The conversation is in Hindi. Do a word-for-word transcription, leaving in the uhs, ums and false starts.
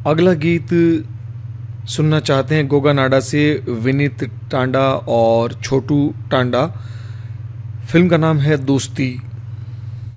अगला गीत सुनना चाहते हैं गोगा नाडा से विनीत टांडा और छोटू टांडा। फिल्म का नाम है दोस्ती।